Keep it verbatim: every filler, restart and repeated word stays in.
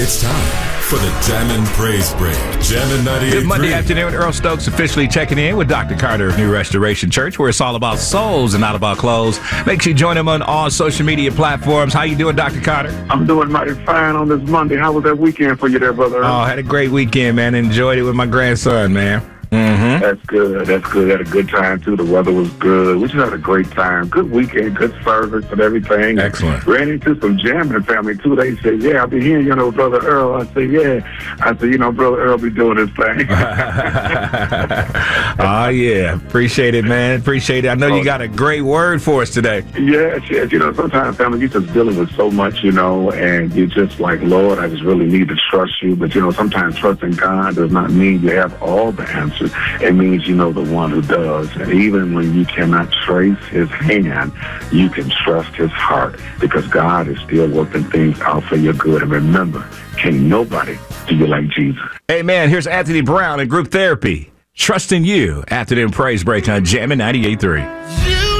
It's time for the Jammin' Praise Break. Jammin' ninety-eight point three. Good Monday afternoon. Earl Stokes officially checking in with Doctor Carter of New Restoration Church, where it's all about souls and not about clothes. Make sure you join him on all social media platforms. How you doing, Doctor Carter? I'm doing mighty fine on this Monday. How was that weekend for you there, brother? Oh, had a great weekend, man. Enjoyed it with my grandson, man. Mm-hmm. That's good. That's good. Had a good time, too. The weather was good. We just had a great time. Good weekend, good service and everything. Excellent. Ran into some jamming family, too. They said, yeah, I'll be hearing, you know, Brother Earl. I said, yeah. I said, you know, Brother Earl be doing his thing. Oh, yeah. Appreciate it, man. Appreciate it. I know you got a great word for us today. Yes, yes. You know, sometimes, family, you're just dealing with so much, you know, and you're just like, Lord, I just really need to trust you. But, you know, sometimes trusting God does not mean you have all the answers. It means you know the one who does. And even when you cannot trace his hand, you can trust his heart, because God is still working things out for your good. And remember, can nobody do you like Jesus? Hey, man, here's Anthony Brown in Group Therapy. Trusting you after the Praise Break on Jammin' ninety-eight point three.